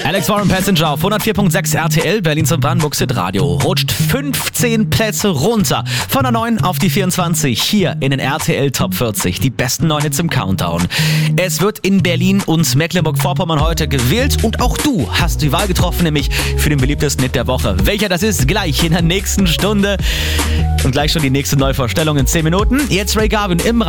Alex Warren Passenger auf 104.6 RTL, Berlins und Brandenburgs Hitradio. Rutscht 15 Plätze runter. Von der 9 auf die 24. Hier in den RTL Top 40. Die besten 9 Hits im Countdown. Es wird in Berlin und Mecklenburg-Vorpommern heute gewählt. Und auch du hast die Wahl getroffen, nämlich für den beliebtesten Hit der Woche. Welcher das ist, gleich in der nächsten Stunde. Und gleich schon die nächste Neuvorstellung in 10 Minuten. Jetzt Ray Garvin im